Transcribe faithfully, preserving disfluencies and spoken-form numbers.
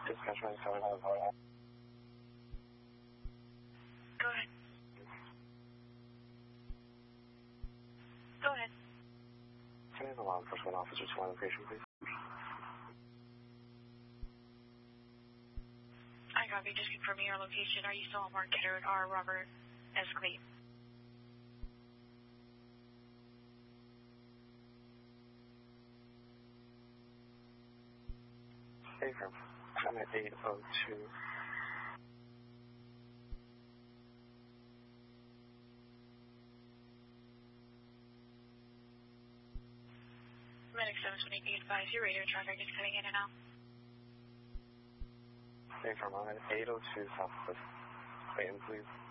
Dispatch one seven nine four. Go ahead. Go ahead. Can I have a law enforcement officer to my location, please? I copy. Just confirming your location. Are you still on Mark Ketter or Robert S. Clayton? Abram, I'm at eight oh two. Medic seven twenty eight five, your radio traffic is cutting in and out. Abram, I'm at eight oh two Southwest. Clayton, please.